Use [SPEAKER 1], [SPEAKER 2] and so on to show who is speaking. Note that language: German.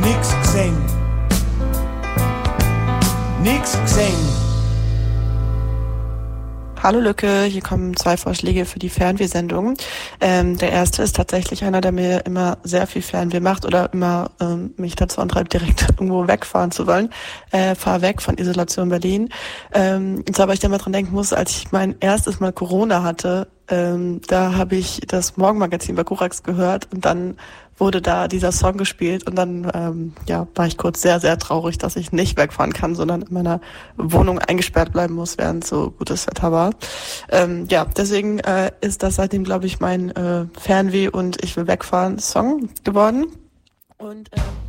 [SPEAKER 1] nix gesehen. Nix gesehen.
[SPEAKER 2] Hallo Lücke, hier kommen 2 Vorschläge für die Fernwehsendung. Der erste ist tatsächlich einer, der mir immer sehr viel Fernweh macht oder immer mich dazu antreibt, direkt irgendwo wegfahren zu wollen. Fahr weg von Isolation Berlin. Und zwar, weil ich da mal dran denken muss, als ich mein erstes Mal Corona hatte, da habe ich das Morgenmagazin bei Korax gehört und dann wurde da dieser Song gespielt und dann war ich kurz sehr, sehr traurig, dass ich nicht wegfahren kann, sondern in meiner Wohnung eingesperrt bleiben muss, während so gutes Wetter war. Deswegen ist das seitdem, glaube ich, mein Fernweh und ich will wegfahren Song geworden. Und